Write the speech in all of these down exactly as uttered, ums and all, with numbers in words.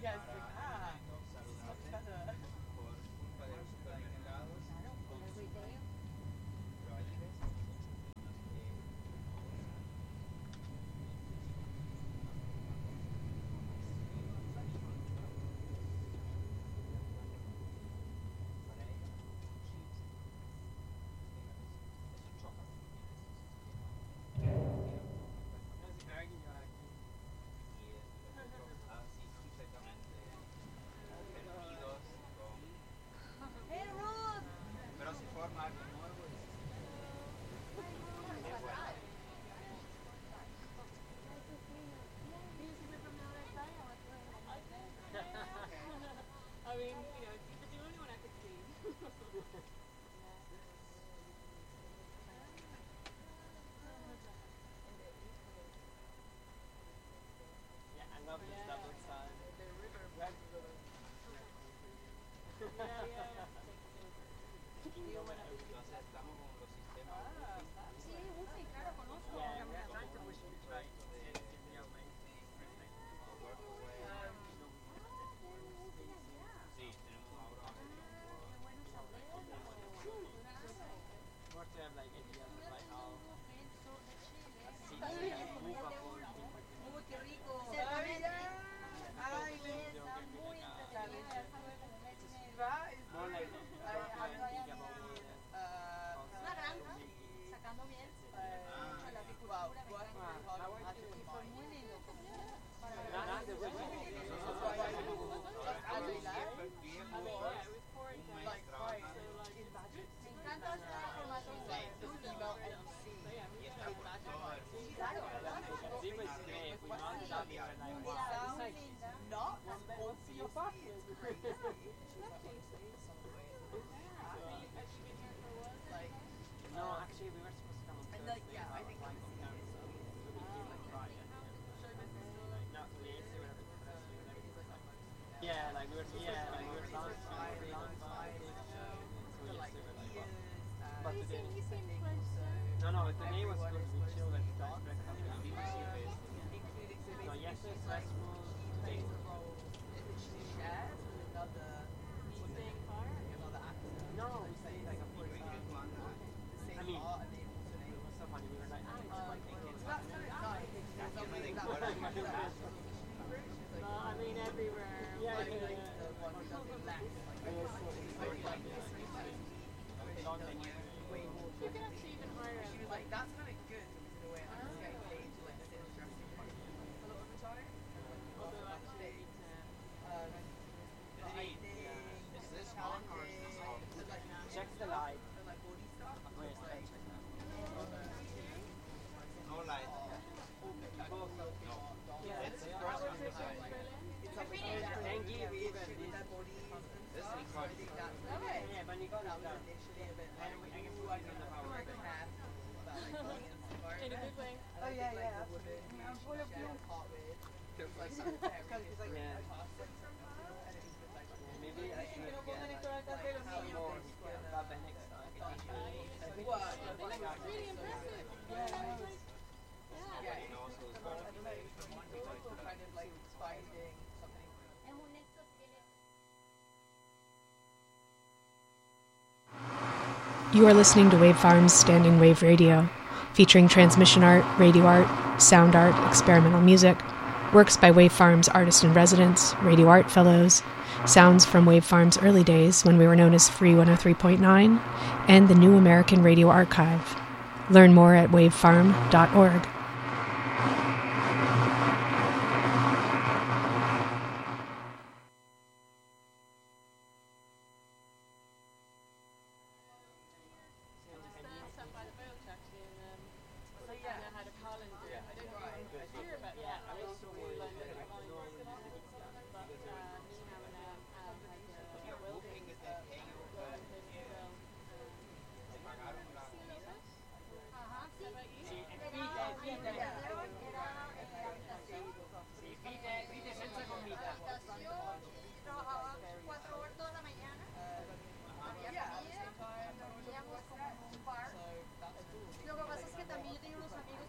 You are listening to Wave Farms Standing Wave Radio, featuring transmission art, radio art, sound art, experimental music, works by Wave Farms artist-in-residence, radio art fellows, sounds from Wave Farms' early days when we were known as Free one oh three point nine, and the New American Radio Archive. Learn more at wavefarm dot org.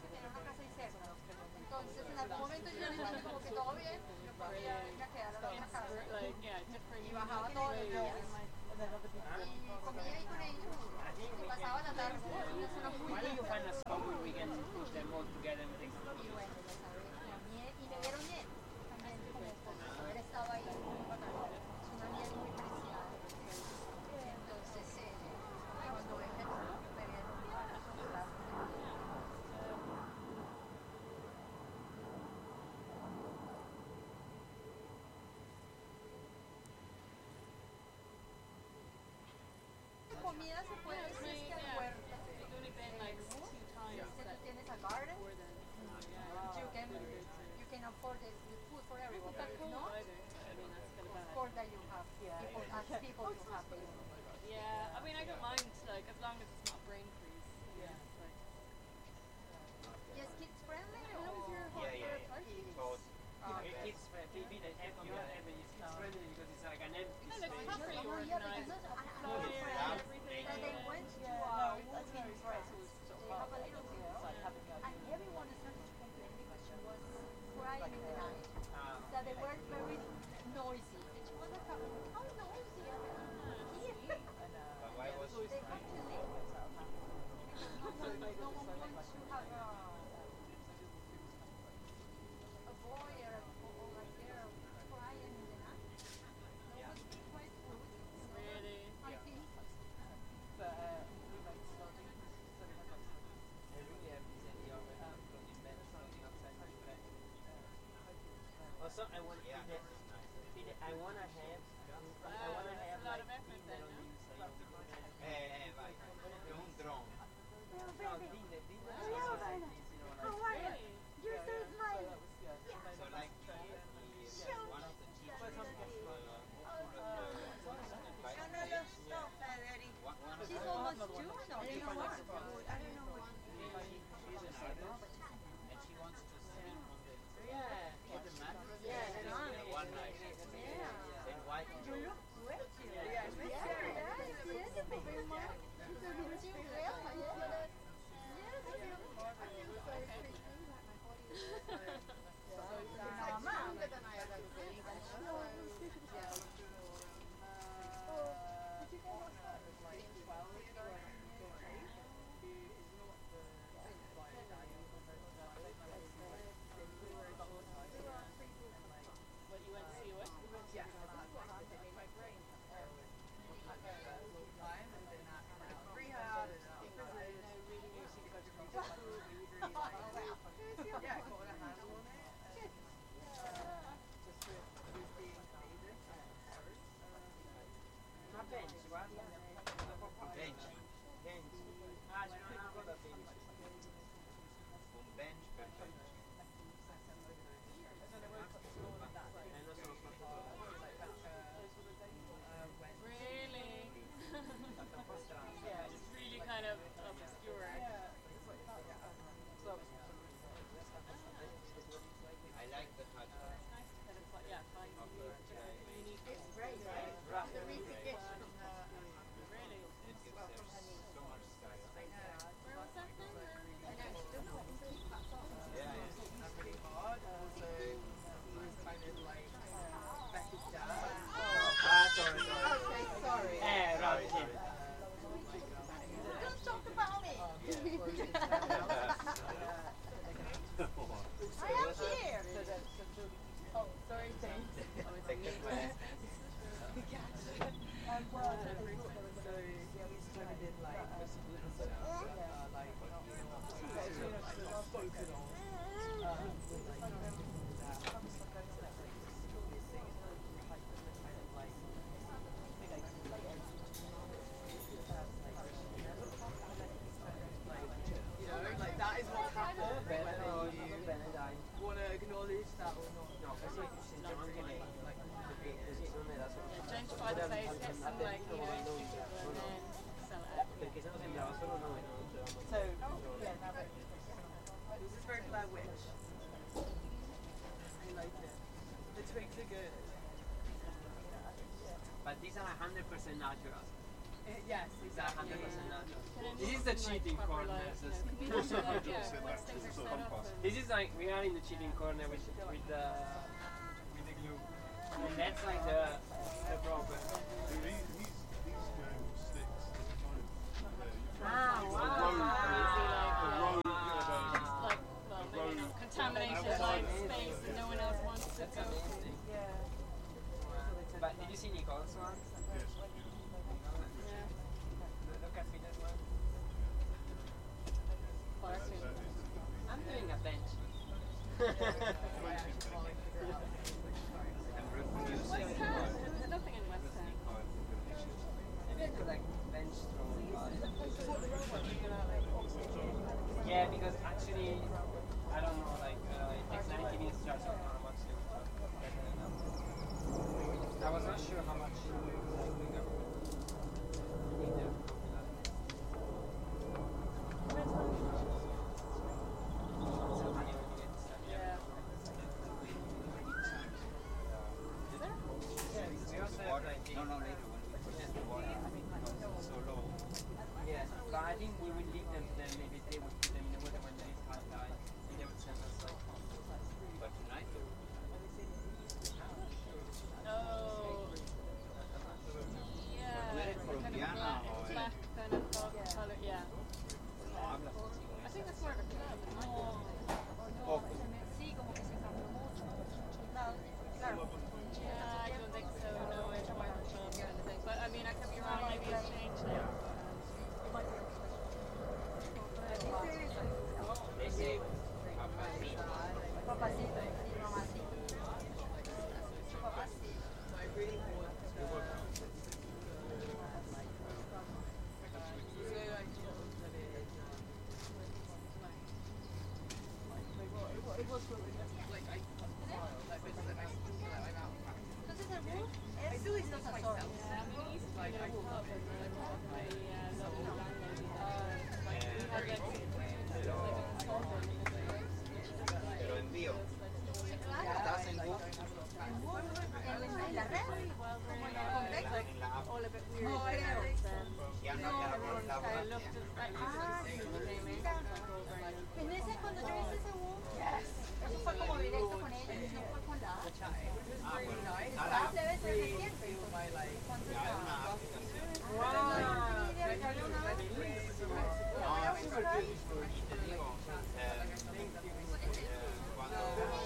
Entonces, en algún momento yo le dije como que todo bien, yo podía irme a quedar a la casa. Why don't you find a spot where we can push them all together and take some pictures? Y me dieron miel, también como por haber estado ahí. Es una miel muy preciada. Entonces, eh, cuando vengan, me dieron miel. Comida se puede decir que huerta. Si tú tienes a garden, you can you can afford the food for everyone. But if not, of course that you have people ask people to have it. Yeah, I mean I don't mind like as long as it's not brain freeze. Yeah. Like, Yes, kids friendly or Yeah, yeah, yeah. turkey? Both. Ah, It- It's friendly. You know, every- it's kids friendly because it's like an empty and it's space. not really Oh, yeah, organized. because I have Flowers, a friend everything. that they went to uh, walking track. They have a little girl, and everyone started to complain because she was crying in the night. Um, That they were very noisy. And she was like, how noisy are they here? but why was They have to leave. Because no one, no one wants to have a, a boy or a, or like girl crying in the night. That Yeah. must be quite rude. Really? I think. Also, I want yeah, Fide, Fide, I wanna have I wanna Wow, have that's a lot like of effort dinner then, on no? the inside. Eh, eh, vai, è un drone. No, dinner, dinner Hello, is like Bella. this, you know, How like are you? Really? You're so smiling. So like he, he is one of the teachers of uh, Yo no lo so, Federico. one, one of She's the, almost two, no? You know what? I don't know what. she, she's an artist and she wants to sleep on the yeah, on the mattress yeah, uh, one night. Yeah. Then why You look great. Yeah, Yeah, yes, yes, very much. It's a little too real, yes. Yes, I feel I feel so pretty. What you went to see what? Ma pensi, guarda. bench, Bench. Ah, c'è una cosa bench. un bench per bench. Eh, non sono fatto. Really? È un po' strano. It's really kind of obscure. I like the hut. It's nice to kind of fi- yeah, find something unique. It's great, right? Rough. The replication. Really? It gives them so much style. Where was that then? And I still don't keep that song. Yeah, yeah. Ah, sorry, sorry. Okay, sorry. Eh, right, sì. Don't talk about me. I am here. Oh, sorry, thanks. Take the class. Um, well, That is what's happened Bene, whether no, you bene, dai. want to acknowledge that or not. No, così è più sentiamo anche lei. Perché così non era solo. Gentrify the place, get some like, you know, interesting people and then sell it out. Perché sennò sembrava solo noi, non c'eravamo. So, yeah, now that this is very Blair Witch. I like it. The twigs are good. But these are one hundred percent natural. Uh, yes, These are one exactly. hundred percent natural. And then This is just the some, like, cheating proper, corner. like, This is- you know, community, like, yeah, once things are set up and- This is like we are in the cheating corner with with the with the glue, and that's like the the problem. These, these, these um, sticks, this kind of, yeah, you try Ah, to wow. reproducing. There's nothing in West Ham. Maybe I could like bench strong. Yeah, because actually, I don't know, like, uh, it takes ninety minutes to charge, so I don't know how much it would better enough. I was not sure how much like, we got. Need to So honey, when you get to start, yeah. Is there? Yeah, because we also have like No, no, later when we put it in the water, it's so low. yeah, but I think we would leave them, then maybe they would put them in the water when there is high tide, and they would send us like. But tonight, though, Oh. Yeah. ¿Tú eres colombiana o eres- Black kind of color, yeah. no hablas así con I esa? think that's more of a club. Poco. Sí, como que se cambió mucho. Claro, claro. Yeah, I don't think so. No, it's more of a club kind of thing. But I mean, I could be wrong. Maybe it's changed now. They say papacito. Papacito, sí, mamacito. Papacito. Entonces el bus es los Azores. Yeah, I mean, East like a club and then my uh, lovely landlady had we had like like a consultant in the Pero envío. ¿Estás en Google? En bus, en, en la red, como en el contexto. En la app. all a bit weird. No, things, creo. then Ya no, ya everyone la kind of la looked at like Ah, you sí, could see me sí, like over and En ese, cuando yo hice ese bus, eso fue como directo con ellos, no fue con la app. Ah, bueno. La Ahora, app debe ser reciente. Entonces, ya hay ah, una aplicación. no tenía idea de que había una app. No, es súper cool. Y te digo, eh, eh, cuando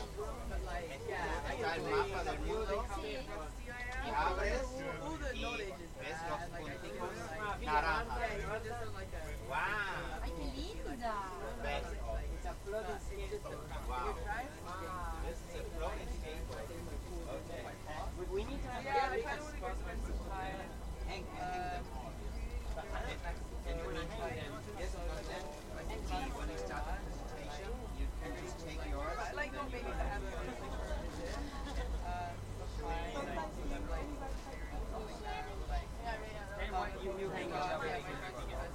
está el mapa del mundo y abres y ves los punticos naranjas. ¡Wow! Ay, qué linda. ¿Ves? It's a flooded skateboard. Wow. This is a floating skateboard. Okay. We, we need to have yeah, a big spot to try. Hang, hang them all. And you need to then, yes, because then I think the- when you start the presentation, you can just take yours. I like not maybe to have a Then what you, you hang each other like a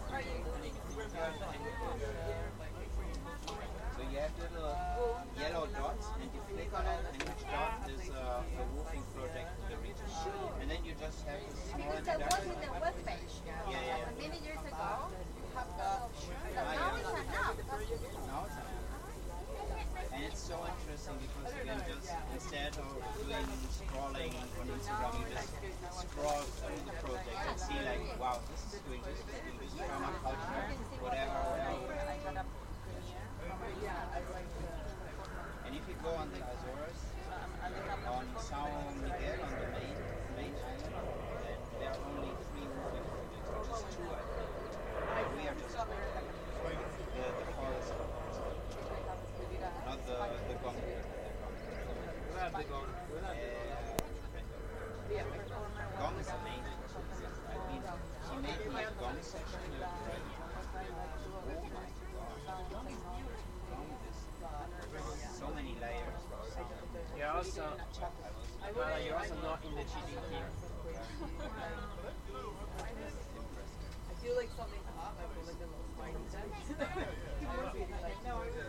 So you have little yellow dots, and you click on it, and each dot is uh, a roofing project in the region. And then you just have a small Because that was in introduction. the webpage. Yeah, yeah, yeah. Many years ago, you have the option. But Ah, now yeah. it's an app. Now it's an app. And it's so interesting because you can just, instead of doing scrolling on Instagram, you just scroll through the project and see like, wow, this is doing this, this is doing this, permaculture, whatever, whatever. And if you go on the Azores, on São Miguel, on the main, main island, then there are only three roofing projects, or just two, I think. We are just the, the forest, not the, the gong. We'll have the gong. We'll have the gong. Gong is amazing. I mean, she made me a gong section look right here. Oh my god. Gong is so many layers of sound. You're also, well, you're also not in the cheating team. I feel like something's up. I feel like a little spidey sense. Like,